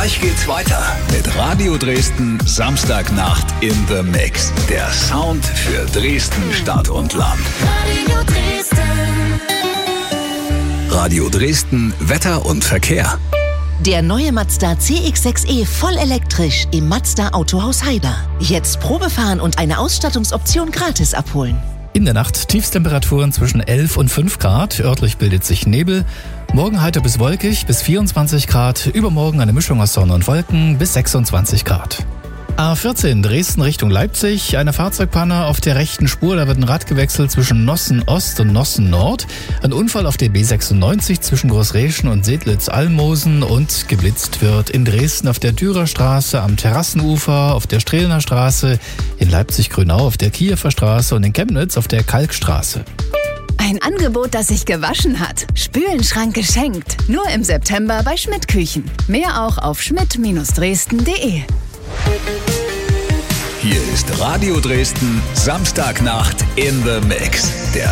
Gleich geht's weiter mit Radio Dresden Samstagnacht in the Mix. Der Sound für Dresden, Stadt und Land. Radio Dresden. Radio Dresden, Wetter und Verkehr. Der neue Mazda CX-6e voll elektrisch im Mazda Autohaus Heiber. Jetzt Probefahren und eine Ausstattungsoption gratis abholen. In der Nacht Tiefstemperaturen zwischen 11 und 5 Grad. Örtlich bildet sich Nebel. Morgen heiter bis wolkig bis 24 Grad. Übermorgen eine Mischung aus Sonne und Wolken bis 26 Grad. A14 Dresden Richtung Leipzig. Eine Fahrzeugpanne auf der rechten Spur. Da wird ein Rad gewechselt zwischen Nossen Ost und Nossen Nord. Ein Unfall auf der B96 zwischen Großreschen und Sedlitz-Almosen. Und geblitzt wird in Dresden auf der Dürerstraße, am Terrassenufer, auf der Strelner Straße, in Leipzig-Grünau auf der Kiewer Straße und in Chemnitz auf der Kalkstraße. Ein Angebot, das sich gewaschen hat. Spülenschrank geschenkt. Nur im September bei Schmidt Küchen. Mehr auch auf schmidt-dresden.de. Hier ist Radio Dresden Samstagnacht in the Mix. Der